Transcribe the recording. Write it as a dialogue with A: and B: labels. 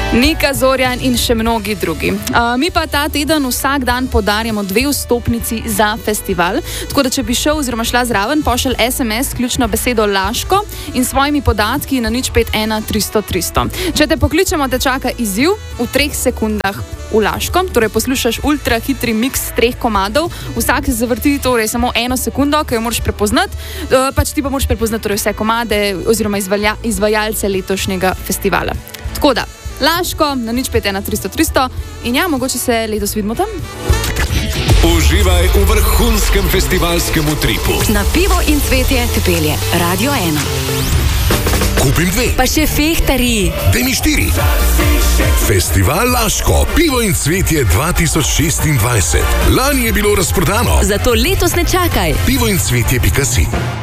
A: Nika Zorjan in še mnogi drugi. Mi pa ta teden vsak dan podarjamo 2 vstopnici za festival. Tako da, če bi šel oziroma šla zraven, pošelj SMS, ključno besedo Laško in svojimi podatki na 051 300 300. Če te pokličemo, te čaka izziv v 3 sekundah v Laško. Torej, poslušaš ultra hitri miks 3 komadov. Vsak se zavrti torej samo 1 sekundo, ki jo moraš prepoznati. Pač ti pa moraš prepoznati torej vse komade oziroma izvajalce letošnjega festivala. Tako da, Laško na 051 300 300 in ja, mogoče se letos vidimo tam.
B: Uživaj v vrhunskem festivalskem utripu.
C: Na Pivo in cvetje te pelje Radio 1.
D: Kupim 2.
C: Pa še fehtari.
D: Daj mi 4. Festival Laško, Pivo in cvetje 2026. Lani je bilo razprodano.
C: Zato letos ne čakaj.
D: pivoincvetje.si